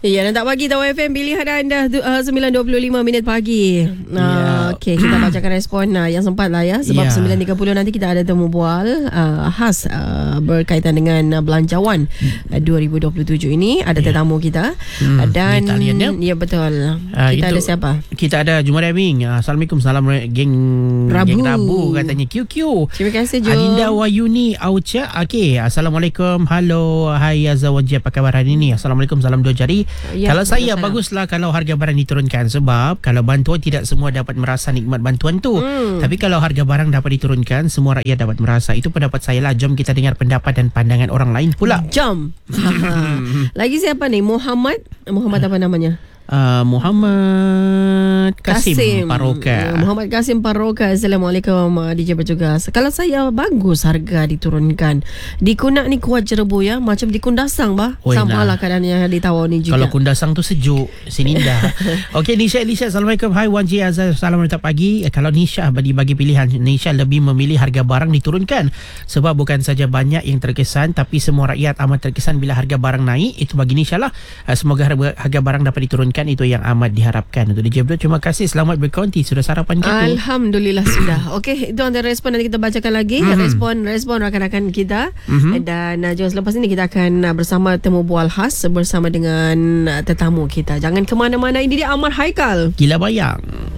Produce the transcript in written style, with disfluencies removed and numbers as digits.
Ya, dan tak pagi Tahu FM pilihan anda 9.25 minit pagi. Okey, kita bacakan respon yang sempat lah ya. Sebab 9.30 nanti kita ada temu bual khas berkaitan dengan belanjawan 2027 ini. Ada tetamu kita dan Italian, ya betul. Kita ada siapa? Kita ada Jumaria Ming. Assalamualaikum, salam geng Rabu katanya QQ. Terima kasih Jo. Alinda Wayuni Aucha. Okey, Assalamualaikum. Halo, hai Azawanji, apa khabar hari ini? Assalamualaikum, salam dua jari. Ya, Kalau saya baguslah kalau harga barang diturunkan, sebab kalau bantuan tidak semua dapat merasa nikmat bantuan tu. Tapi kalau harga barang dapat diturunkan, semua rakyat dapat merasa. Itu pendapat saya lah. Jom kita dengar pendapat dan pandangan orang lain pula. Jom. Lagi siapa ni? Muhammad apa namanya? Muhammad Kasim Paroka. Muhammad Kasim Paroka. Assalamualaikum DJ Bertugas. Kalau saya bagus harga diturunkan. Di Kunak ni kuat jerebu ya. Macam di Kundasang bah. Sama lah keadaannya di Tawau ni juga. Kalau Kundasang tu sejuk, sini dah. Okey, Nisha. Assalamualaikum. Hai Wanji Azhar. Assalamualaikum pagi. Kalau Nisha bagi pilihan, Nisha lebih memilih harga barang diturunkan. Sebab bukan saja banyak yang terkesan, tapi semua rakyat amat terkesan bila harga barang naik. Itu bagi Nisha lah. Semoga harga barang dapat diturunkan. Itu yang amat diharapkan. Untuk DJ Bro, terima kasih, selamat berkonti. Sudah sarapan gitu? Alhamdulillah sudah. Okey, itu antara respon. Nanti kita bacakan lagi respon rakan-rakan kita. Dan jom selepas ini kita akan bersama temu bual khas bersama dengan tetamu kita. Jangan ke mana-mana. Ini dia Amar Haikal, Gila Bayang.